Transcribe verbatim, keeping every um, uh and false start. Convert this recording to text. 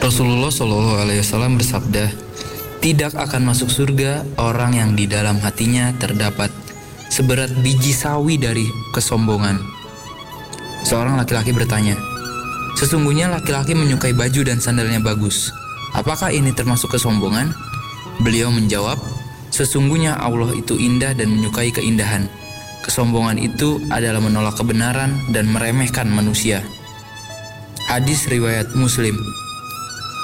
Rasulullah Shallallahu Alaihi Wasallam bersabda, tidak akan masuk surga orang yang di dalam hatinya terdapat seberat biji sawi dari kesombongan. Seorang laki-laki bertanya, sesungguhnya laki-laki menyukai baju dan sandalnya bagus. Apakah ini termasuk kesombongan? Beliau menjawab, sesungguhnya Allah itu indah dan menyukai keindahan. Kesombongan itu adalah menolak kebenaran dan meremehkan manusia. Hadis riwayat Muslim.